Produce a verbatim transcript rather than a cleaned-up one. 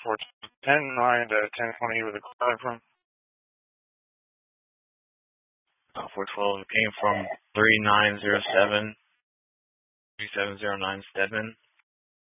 four ten nine to ten twenty with a call from. Uh, four twelve came from three nine zero seven three seven zero nine seven.